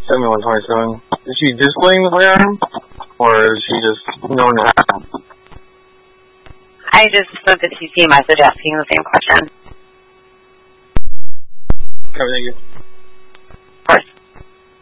7127. Is she displaying the firearm? Or is she just knowing it happened? I just sent the TC message asking the same question. Thank you.